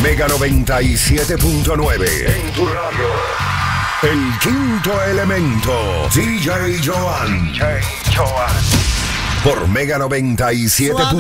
Mega 97.9. En tu radio. El quinto elemento. DJ Joan. Por Mega 97.9.